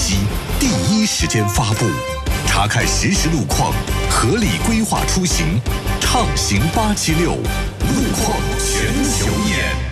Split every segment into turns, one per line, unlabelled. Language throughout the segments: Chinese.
息，第一时间发布，查看实时路况，合理规划出行，畅行876，路况全球眼。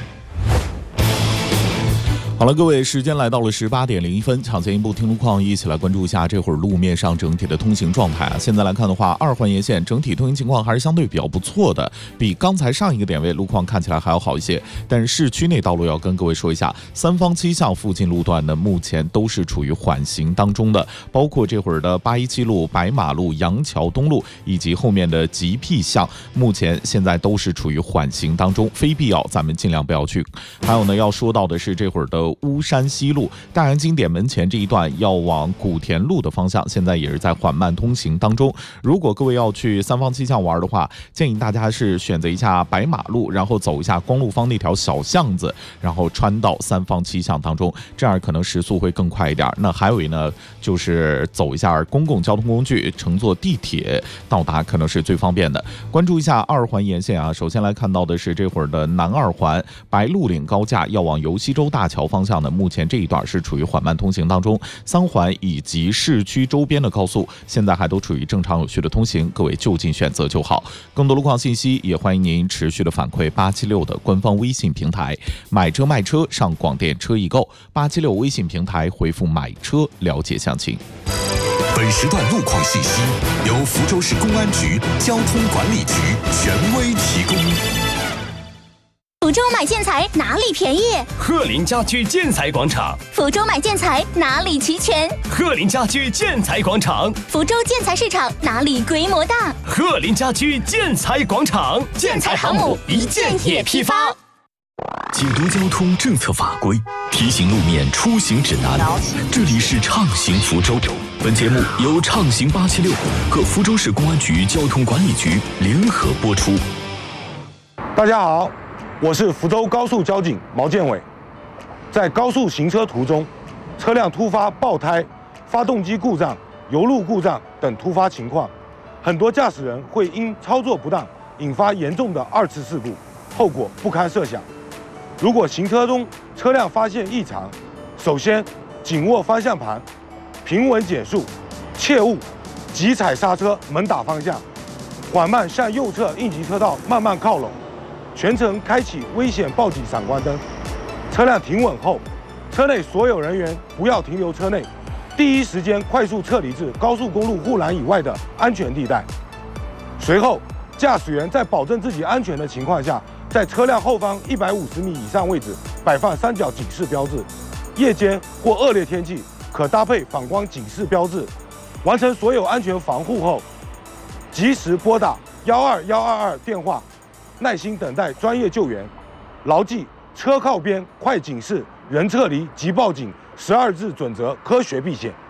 好了，各位，时间来到了18点01分，抢先一步听路况，一起来关注一下这会儿路面上整体的通行状态啊。现在来看的话，二环沿线整体通行情况还是相对比较不错的，比刚才上一个点位路况看起来还要好一些。但是市区内道路要跟各位说一下，三坊七巷附近路段呢，目前都是处于缓行当中的，包括这会儿的817路、白马路、杨桥东路以及后面的吉僻巷，目前现在都是处于缓行当中，非必要咱们尽量不要去。还有呢，要说到的是这会儿的巫山西路大洋经典门前这一段要往古田路的方向，现在也是在缓慢通行当中。如果各位要去三坊七巷玩的话，建议大家是选择一下白马路，然后走一下光禄坊那条小巷子，然后穿到三坊七巷当中，这样可能时速会更快一点。那还有呢，就是走一下公共交通工具，乘坐地铁到达可能是最方便的。关注一下二环沿线啊，首先来看到的是这会儿的南二环白鹿岭高架要往游溪洲大桥方向呢，目前这一段是处于缓慢通行当中。三环以及市区周边的高速现在还都处于正常有序的通行，各位就近选择就好。更多路况信息也欢迎您持续的反馈876的官方微信平台，买车卖车上广电车易购，876微信平台回复买车了解详情。
本时段路况信息由福州市公安局交通管理局权威提供。
福州买建材哪里便宜？
鹤林家居建材广场。
福州买建材哪里齐全？
鹤林家居建材广场。
福州建材市场哪里规模大？
鹤林家居建材广场。
建材航母一件也批发。
解读交通政策法规，提醒路面出行指南。这里是畅行福州。本节目由畅行876和福州市公安局交通管理局联合播出。
大家好，我是福州高速交警毛建伟。在高速行车途中，车辆突发爆胎、发动机故障、油路故障等突发情况，很多驾驶人会因操作不当引发严重的2次事故，后果不堪设想。如果行车中车辆发现异常，首先紧握方向盘，平稳减速，切勿急踩刹车猛打方向，缓慢向右侧应急车道慢慢靠拢，全程开启危险报警闪光灯。车辆停稳后，车内所有人员不要停留车内，第一时间快速撤离至高速公路护栏以外的安全地带。随后，驾驶员在保证自己安全的情况下，在车辆后方150米以上位置摆放三角警示标志。夜间或恶劣天气可搭配反光警示标志。完成所有安全防护后，及时拨打12122电话，耐心等待专业救援。牢记车靠边、快警示、人撤离即报警12字准则，科学避险。